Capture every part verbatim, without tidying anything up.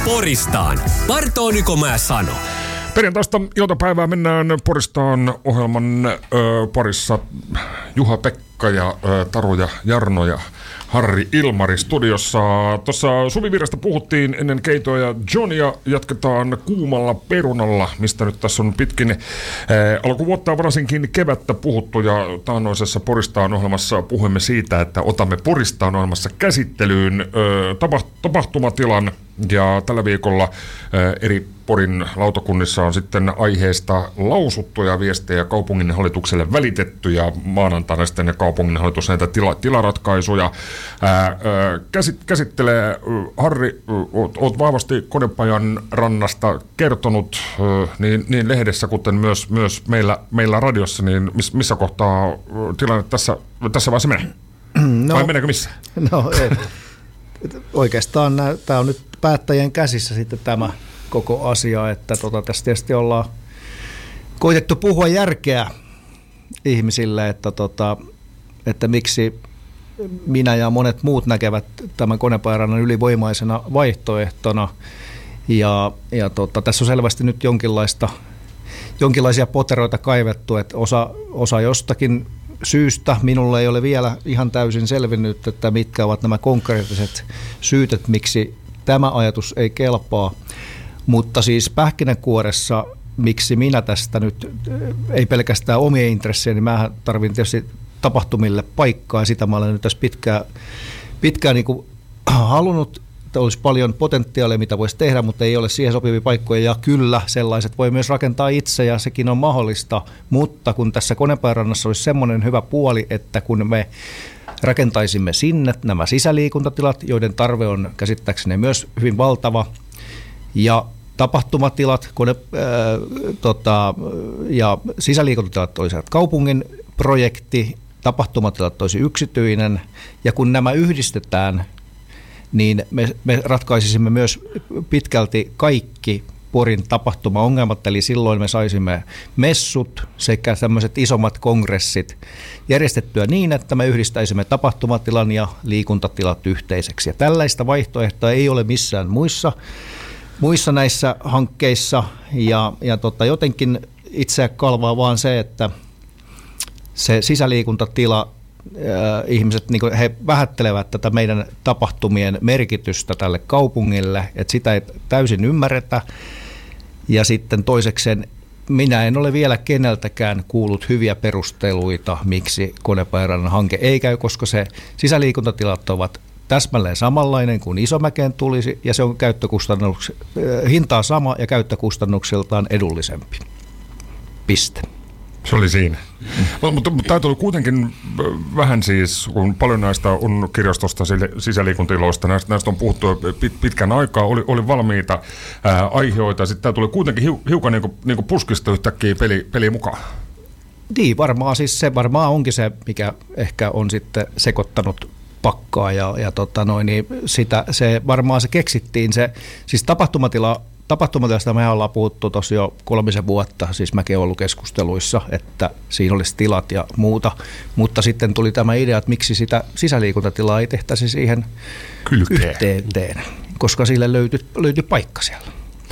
Poristaan. Partooniko mä sano? Perjantaista iltapäivää mennään Poristaan ohjelman ö, parissa. Juha Pekka ja ö, Taru ja Jarno ja Harri Ilmari studiossa. Tuossa Suvivirrasta puhuttiin ennen keitoa ja Johnia. Jatketaan kuumalla perunalla, mistä nyt tässä on pitkin eh, alkuvuotta varsinkin kevättä puhuttu. Ja taannoisessa Poristaan ohjelmassa puhuimme siitä, että otamme Poristaan ohjelmassa käsittelyyn eh, tapa, tapahtumatilan. Ja tällä viikolla eh, eri Porin lautakunnissa on sitten aiheesta lausuttuja viestejä kaupunginhallitukselle välitetty ja maanantaina sitten kaupunginhallitus näitä tila, tilaratkaisuja ää, ää, käsit, käsittelee. Harri, oot, oot vahvasti Konepajan rannasta kertonut ää, niin, niin lehdessä kuten myös, myös meillä, meillä radiossa, niin miss, missä kohtaa tilanne tässä, tässä vaiheessa menee? No, vai meneekö missä? No ei. Oikeastaan tämä on nyt päättäjien käsissä sitten tämä koko asia, että tota, tässä tietysti ollaan koitettu puhua järkeä ihmisille, että, tota, että miksi minä ja monet muut näkevät tämän Konepajan ylivoimaisena vaihtoehtona. Ja, ja tota, tässä on selvästi nyt jonkinlaista, jonkinlaisia poteroita kaivettu, että osa, osa jostakin syystä minulle ei ole vielä ihan täysin selvinnyt, että mitkä ovat nämä konkreettiset syyt, että miksi tämä ajatus ei kelpaa. Mutta siis pähkinänkuoressa, miksi minä tästä nyt, ei pelkästään omia intressejä, niin mä tarvin tietysti tapahtumille paikkaa, ja sitä mä olen nyt tässä pitkään, pitkään niin kuin halunnut, että olisi paljon potentiaalia, mitä voisi tehdä, mutta ei ole siihen sopivia paikkoja, ja kyllä sellaiset voi myös rakentaa itse, ja sekin on mahdollista, mutta kun tässä Konepajan rannassa olisi semmoinen hyvä puoli, että kun me rakentaisimme sinne nämä sisäliikuntatilat, joiden tarve on käsittääkseni myös hyvin valtava, ja tapahtumatilat kone, ää, tota, ja sisäliikuntatilat olisivat kaupungin projekti, tapahtumatilat olisi yksityinen, ja kun nämä yhdistetään, niin me, me ratkaisisimme myös pitkälti kaikki Porin tapahtumaongelmat, eli silloin me saisimme messut sekä tämmöiset isommat kongressit järjestettyä niin, että me yhdistäisimme tapahtumatilan ja liikuntatilat yhteiseksi. Ja tällaista vaihtoehtoa ei ole missään muissa Muissa näissä hankkeissa, ja, ja tota, jotenkin itseä kalvaa vaan se, että se sisäliikuntatila, ää, ihmiset niin kuin he vähättelevät tätä meidän tapahtumien merkitystä tälle kaupungille, että sitä ei täysin ymmärretä, ja sitten toisekseen minä en ole vielä keneltäkään kuullut hyviä perusteluita, miksi Konepajan hanke ei käy, koska se sisäliikuntatilat ovat täsmälleen samanlainen kuin Isomäkeen tulisi, ja se on käyttökustannuks- hintaa sama ja käyttökustannuksiltaan edullisempi. Piste. Se oli siinä. Mm. Mutta, mutta tämä tuli kuitenkin vähän siis, kun paljon näistä on kirjastosta sisäliikuntatiloista, näistä, näistä on puhuttu pit, pitkän aikaa, oli, oli valmiita ää, aiheita, sitten tämä tuli kuitenkin hiu, hiukan niin kuin, niin kuin puskista yhtäkkiä peli, peli mukaan. Niin, varmaan siis se varmaan onkin se, mikä ehkä on sitten sekoittanut pakkaa ja, ja tota noin, niin sitä, se varmaan se keksittiin, se, siis tapahtumatila, tapahtumatilasta me ollaan puhuttu tosi jo kolmisen vuotta, siis mäkin olen ollut keskusteluissa, että siinä olisi tilat ja muuta, mutta sitten tuli tämä idea, että miksi sitä sisäliikuntatilaa ei tehtäisi siihen yhteyteen, koska sille löytyi, löytyi paikka siellä.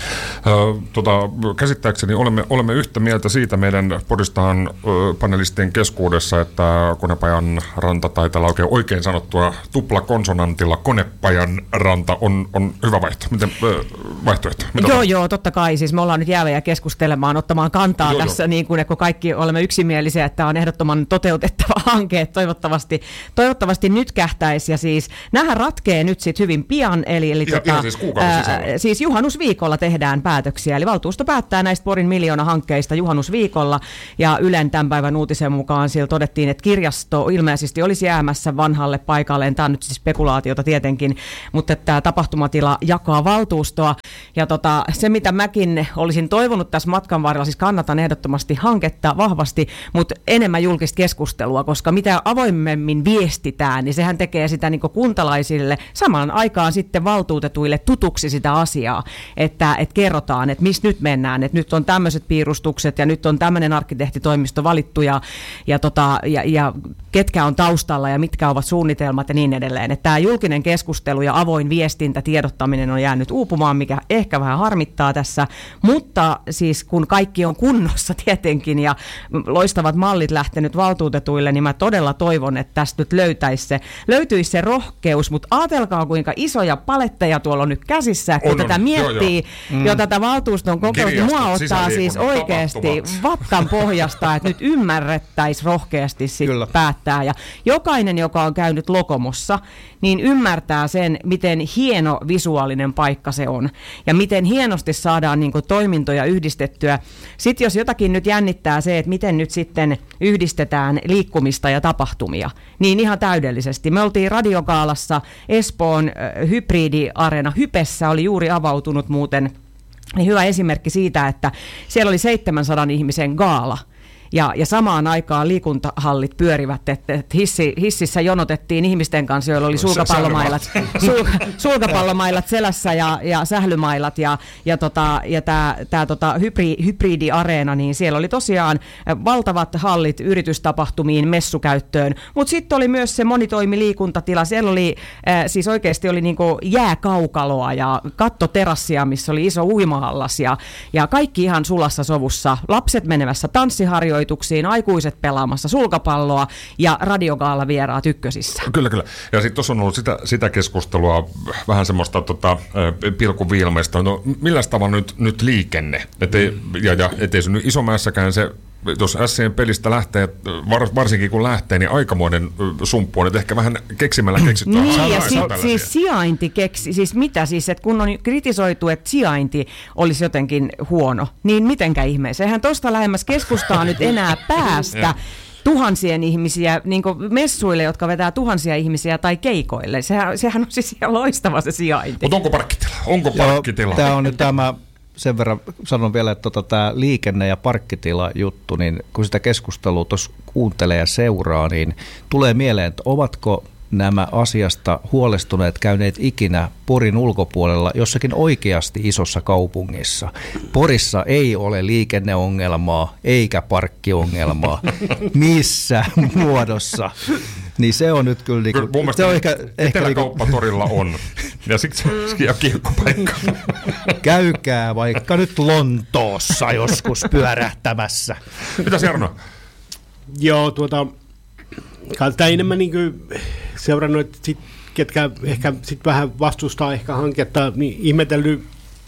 Tota, käsittääkseni olemme, olemme yhtä mieltä siitä meidän Poristaan panelistien keskuudessa, että Konepajan ranta tai tällä oikein, oikein sanottua tuplakonsonantilla Konepajan ranta on, on hyvä vaihtoehto. Miten vaihtoehto? Mitä joo, on? joo, totta kai. Siis me ollaan nyt jäävejä keskustelemaan, ottamaan kantaa joo, tässä, jo. Niin kuin, kun kaikki olemme yksimielisiä, että tämä on ehdottoman toteutettava hanke, että toivottavasti, toivottavasti nyt kähtäisi. Ja siis nämähän ratkee nyt sitten hyvin pian, eli, eli ja, tota, siis, ää, siis juhannusviikolla tehdään päätöksiä. Eli valtuusto päättää näistä Porin miljoona-hankkeista juhannusviikolla, ja Ylen tämän päivän uutisen mukaan siellä todettiin, että kirjasto ilmeisesti olisi jäämässä vanhalle paikalleen. Tämä on nyt siis spekulaatiota tietenkin, mutta että tämä tapahtumatila jakaa valtuustoa. Ja tota, se, mitä mäkin olisin toivonut tässä matkan varrella, siis kannatan ehdottomasti hanketta vahvasti, mutta enemmän julkista keskustelua, koska mitä avoimemmin viestitään, niin sehän tekee sitä niin kuin kuntalaisille samaan aikaan sitten valtuutetuille tutuksi sitä asiaa, että, että kerrotaan kerrotaan, että missä nyt mennään, että nyt on tämmöiset piirustukset ja nyt on tämmöinen arkkitehtitoimisto valittu ja, ja, tota, ja, ja ketkä on taustalla ja mitkä ovat suunnitelmat ja niin edelleen. Että tämä julkinen keskustelu ja avoin viestintä, tiedottaminen on jäänyt uupumaan, mikä ehkä vähän harmittaa tässä, mutta siis kun kaikki on kunnossa tietenkin ja loistavat mallit lähtenyt valtuutetuille, niin mä todella toivon, että tästä nyt löytäisi se, löytyisi se rohkeus, mutta ajatelkaa kuinka isoja paletteja tuolla on nyt käsissä, kun on, tätä on. miettii joo, joo. Mm. jo tätä valtuuston kokousta, mua ottaa siis oikeasti vattan pohjasta, että nyt ymmärrettäisiin rohkeasti sitten päättää ja jokainen, joka on käynyt Lokomossa, niin ymmärtää sen, miten hieno visuaalinen paikka se on ja miten hienosti saadaan niin kuin toimintoja yhdistettyä. Sitten jos jotakin nyt jännittää se, että miten nyt sitten yhdistetään liikkumista ja tapahtumia, niin ihan täydellisesti. Me oltiin Radiogaalassa Espoon äh, hybridiareena Hypessä, oli juuri avautunut muuten niin hyvä esimerkki siitä, että siellä oli seitsemänsadan ihmisen gaala. Ja, ja samaan aikaan liikuntahallit pyörivät, että et hissi, hississä jonotettiin ihmisten kanssa, joilla oli sulkapallomailat, sul, sulkapallomailat selässä ja, ja sählymailat ja, ja, tota, ja tämä tää, tota, hybri, hybridiareena, niin siellä oli tosiaan valtavat hallit yritystapahtumiin, messukäyttöön, mutta sitten oli myös se monitoimiliikuntatila, siellä oli äh, siis oikeasti oli niinku jääkaukaloa ja kattoterassia, missä oli iso uimahallas ja, ja kaikki ihan sulassa sovussa, lapset menevässä tanssiharjoituksiin, aikuiset pelaamassa sulkapalloa ja Radiogaala vieraat ykkösissä. Kyllä, kyllä. Ja sitten tuossa on ollut sitä, sitä keskustelua, vähän semmoista tota, pilkuviilmeistä. No millä tavalla nyt, nyt liikenne? Ettei, ja, ja ettei se nyt Isomäessäkään se, jos Sien pelistä lähtee, var, varsinkin kun lähtee, niin aikamoinen sumppu on, että ehkä vähän keksimällä keksittyä. Niin, ja sitten siis sijainti keksi, siis mitä siis, että kun on kritisoitu, että sijainti olisi jotenkin huono, niin mitenkä ihmeessä? Eihän tuosta lähemmäs keskustaa nyt enää päästä tuhansien ihmisiä, niin kuin messuille, jotka vetää tuhansia ihmisiä tai keikoille. Sehän, sehän on siis ihan loistava se sijainti. Mutta onko parkkitila? Onko parkkitila? Tämä on nyt tämä... Sen verran sanon vielä, että tota, tämä liikenne- ja parkkitila-juttu, niin kun sitä keskustelua tuossa kuuntelee ja seuraa, niin tulee mieleen, että ovatko nämä asiasta huolestuneet käyneet ikinä Porin ulkopuolella jossakin oikeasti isossa kaupungissa. Porissa ei ole liikenneongelmaa eikä parkkiongelmaa missä muodossa. Niin se on nyt kyllä... Niinku, mun mielestä ehkä, Eteläkauppatorilla niinku, on. Ja siksi se on kiekkopaikka. Käykää vaikka nyt Lontoossa joskus pyörähtämässä. Mitäs Jarno? Joo, tuota... Tämä enemmän niin kuin seurannut, että sit, ketkä ehkä sit vähän vastustaa ehkä hanketta, niin ihmetellyt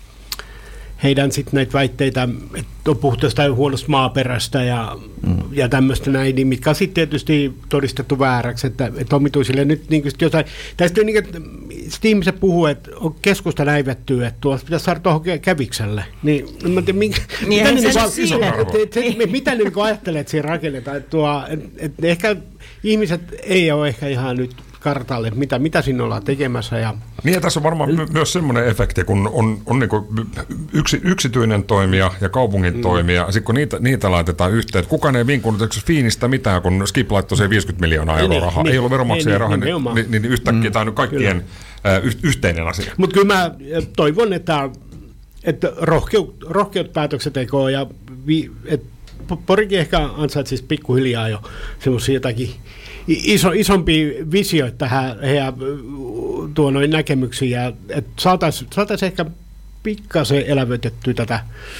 heidän sit näitä väitteitä, että on puhuttu jostain huonosta maaperästä ja, mm. ja tämmöistä näin, niin mitkä on sitten tietysti todistettu vääräksi, että, että omituisille nyt niin jotain, tästä niin, että sitten ihmiset puhuu, että on keskusta näivettyy, että tuossa pitäisi saada tuohon Kävikselle, niin mä en tiedä, minkä, niin mitä, ne, se niin, että, että, että, mitä ne niin ajattelee, että siinä rakennetaan, että, tuo, että, että ehkä ihmiset ei ole ehkä ihan nyt kartalle, mitä, mitä siinä ollaan tekemässä. Ja niin ja tässä on varmaan my- myös semmoinen efekti, kun on, on niin kuin yksi, yksityinen toimija ja kaupungin mm. toimija, sitten kun niitä, niitä laitetaan yhteen, että kukaan ei vinkunut Fiinistä mitään, kun Skip laittoi se viisikymmentä miljoonaa euroa niin, rahaa, niin, ei ollut veronmaksajien rahaa, niin, niin, niin, niin yhtäkkiä mm. tämä on nyt kaikkien äh, y- yhteinen asia. Mutta kyllä mä toivon, että, että rohkeut, rohkeut päätöksentekoon ja vi, et Porikin ehkä ansaitsisi pikkuhiljaa jo semmoisia jotakin iso, isompia visioita tähän heidän tuo noin näkemyksiin, että saataisiin saatais ehkä pikkasen elävöitettyä tätä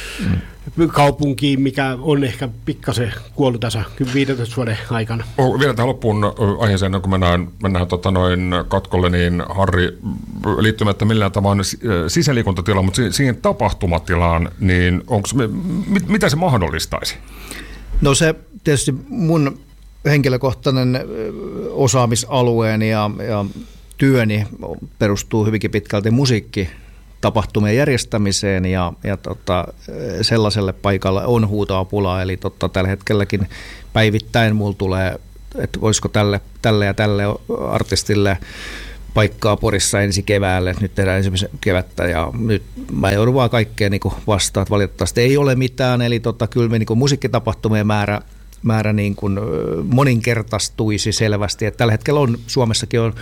mm. kaupunkiin, mikä on ehkä pikkasen kuollut tässä viidentoista vuoden aikana. Oh, vielä tähän loppuun aiheeseen, kun mennään, mennään tota noin katkolle, niin Harri, liittymättä millään tavalla sisäliikuntatilaan, mutta siihen tapahtumatilaan, niin onks, mit, mitä se mahdollistaisi? No se tietysti mun henkilökohtainen osaamisalueeni ja, ja työni perustuu hyvinkin pitkälti musiikkitapahtumien järjestämiseen ja, ja tota, sellaiselle paikalle on huutoa pulaa, eli totta, tällä hetkelläkin päivittäin mulla tulee, että voisiko tälle, tälle ja tälle artistille paikkaa Porissa ensi keväälle, nyt tehdään ensimmäisen kevättä ja nyt mä joudun vaan kaikkeen niin vastaan, että valitettavasti ei ole mitään, eli tota, kyllä me niin musiikkitapahtumien määrä määrä niin kuin moninkertaistuisi selvästi. Että tällä hetkellä on Suomessakin on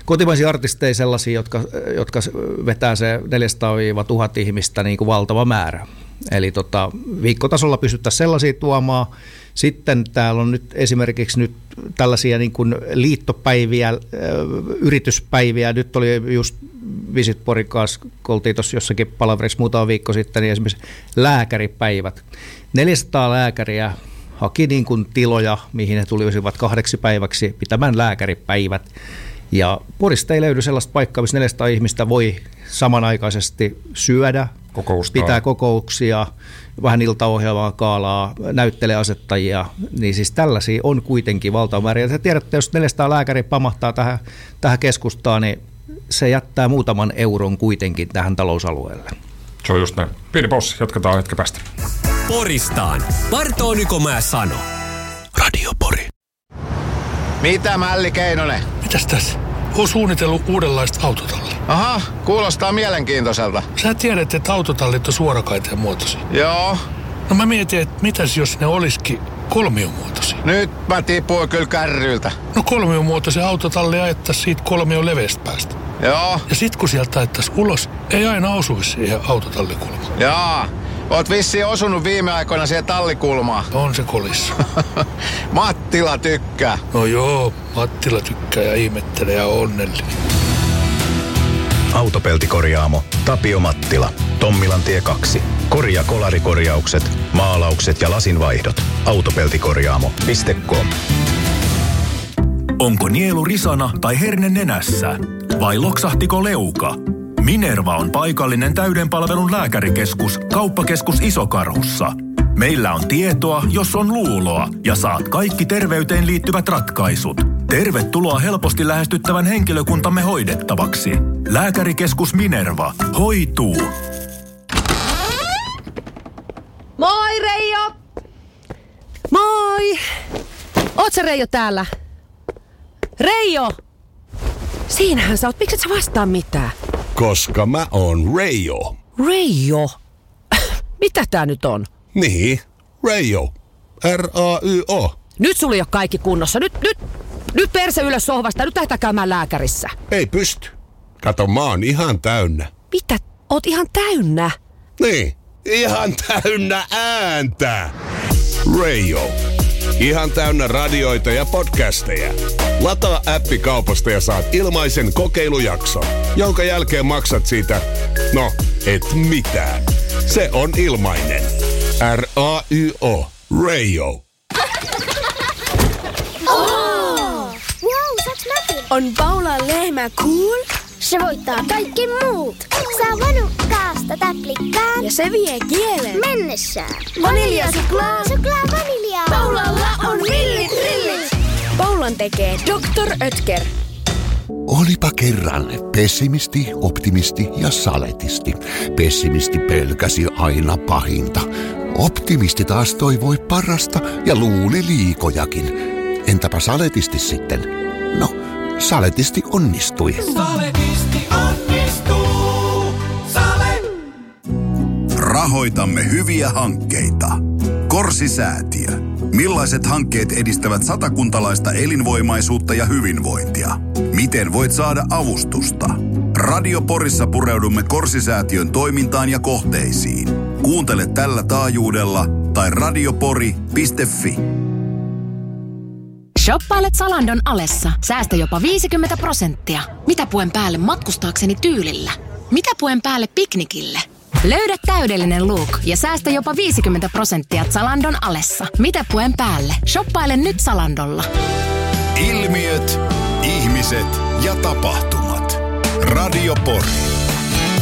kotimaisia artisteja sellaisia, jotka, jotka vetää se neljäsataa tuhatta ihmistä niin kuin valtava määrä. Eli tota, viikkotasolla pystyttäisiin sellaisia tuomaan. Sitten täällä on nyt esimerkiksi nyt tällaisia niin kuin liittopäiviä, yrityspäiviä. Nyt oli just Visit Porin kanssa, kun oltiin tuossa jossakin palaverissa muutama viikko sitten, niin esimerkiksi lääkäripäivät. neljäsataa lääkäriä haki niin kuin tiloja, mihin he tulisivat kahdeksi päiväksi pitämään lääkäripäivät. Ja Porista ei löydy sellaista paikkaa, missä neljäsataa ihmistä voi samanaikaisesti syödä, Kokoustaa. pitää kokouksia, vähän iltaohjelmaa, kaalaa, näytteleasettajia, niin siis tällaisia on kuitenkin valtava määrä. Ja te tiedätte, jos neljäsataa lääkäriä pamahtaa tähän, tähän keskustaan, niin se jättää muutaman euron kuitenkin tähän talousalueelle. Se on just näin. Pieni paussi, jatketaan hetken päästä. Poristaan. Bartolomää Sano. Radio Pori. Mitä Mälli Keinonen? Mitäs tässä? Oon suunnitellut uudenlaista autotallia. Aha, kuulostaa mielenkiintoiselta. Sä tiedät, että autotallit on suorakaiteen muotoisia. Joo. No mä mietin, että mitäs jos ne olisikin kolmiomuotoisia. Nyt mä tipuin kyllä kärryltä. No kolmiomuotoisen autotalli ajettaisiin siitä kolmion leveästä päästä. Joo. Ja sit kun sieltä ajettaisiin ulos, ei aina osuisi siihen autotallikulmaan. Joo. Oot vissiin osunut viime aikoina siihen tallikulmaan. On se kolissa. Mattila tykkää. No joo, Mattila tykkää ja ihmettelee ja on onnellinen. Autopeltikorjaamo Tapio Mattila. Tommilantie kaksi. Korjaa kolarikorjaukset, maalaukset ja lasinvaihdot. Autopeltikorjaamo piste com. Onko nielu risana tai herne nenässä? Vai loksahtiko leuka? Minerva on paikallinen täyden palvelun lääkärikeskus Kauppakeskus Isokarhussa. Meillä on tietoa, jos on luuloa, ja saat kaikki terveyteen liittyvät ratkaisut. Tervetuloa helposti lähestyttävän henkilökuntamme hoidettavaksi. Lääkärikeskus Minerva. Hoituu. Moi Reijo! Moi! Oot sä Reijo täällä? Reijo! Siinähän sä oot, miksi et sä vastaa mitään? Koska mä oon Reijo. Reijo? Mitä tää nyt on? Niin, Reijo. R A Y O. Nyt sulla ei ole kaikki kunnossa. Nyt, nyt, nyt perse ylös sohvasta. Nyt lähdetään käymään lääkärissä. Ei pysty. Kato, mä oon ihan täynnä. Mitä? Oot ihan täynnä? Niin, ihan täynnä ääntä. Reijo. Ihan täynnä radioita ja podcasteja. Lataa appi kaupasta ja saat ilmaisen kokeilujakson, jonka jälkeen maksat siitä, no, et mitään. Se on ilmainen. R A Y O. Reijo. Oh! Wow, saaks mäkin? On Paulan lehmä cool? Se voittaa kaikki muut. Saa vanukkaasta täplikkaan. Ja se vie kielen mennessään. Vaniljasuklaa. Suklaa vaniljaa. Paulalla on villit rillit. Paulan tekee doktor Oetker. Olipa kerran pessimisti, optimisti ja saletisti. Pessimisti pelkäsi aina pahinta. Optimisti taas toivoi parasta ja luuli liikojakin. Entäpä saletisti sitten? No, saletisti onnistui. Saletisti onnistuu. Sale. Rahoitamme hyviä hankkeita. Korsi-säätiö. Millaiset hankkeet edistävät satakuntalaista elinvoimaisuutta ja hyvinvointia? Miten voit saada avustusta? Radio Porissa pureudumme Korsi-säätiön toimintaan ja kohteisiin. Kuuntele tällä taajuudella tai radiopori piste fi. Shoppailet Zalandon alessa. Säästä jopa viisikymmentä prosenttia. Mitä puen päälle matkustaakseni tyylillä? Mitä puen päälle piknikille? Löydä täydellinen look ja säästä jopa viisikymmentä prosenttia Zalandon alessa. Mitä puen päälle? Shoppaile nyt Zalandolla. Ilmiöt, ihmiset ja tapahtumat. Radio Pori.